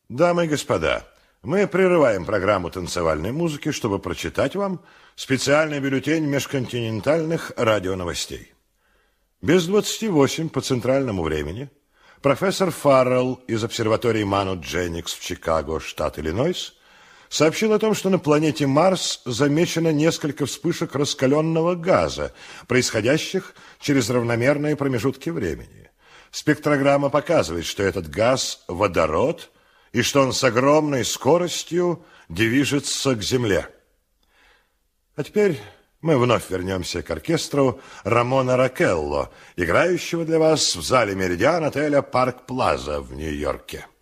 Дамы и господа, мы прерываем программу танцевальной музыки, чтобы прочитать вам специальный бюллетень межконтинентальных радионовостей. Без 28 по центральному времени профессор Фаррелл из обсерватории Манут Дженникс в Чикаго, штат Иллинойс, сообщил о том, что на планете Марс замечено несколько вспышек раскаленного газа, происходящих через равномерные промежутки времени. Спектрограмма показывает, что этот газ – водород, и что он с огромной скоростью движется к Земле. А теперь мы вновь вернемся к оркестру Рамона Ракелло, играющего для вас в зале «Меридиан» отеля «Парк Плаза» в Нью-Йорке.